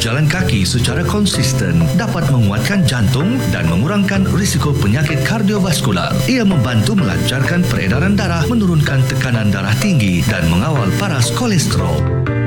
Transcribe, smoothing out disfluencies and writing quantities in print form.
berjalan kaki secara konsisten dapat menguatkan jantung dan mengurangkan risiko penyakit kardiovaskular. Ia membantu melancarkan peredaran darah, menurunkan tekanan darah tinggi dan mengawal paras kolesterol.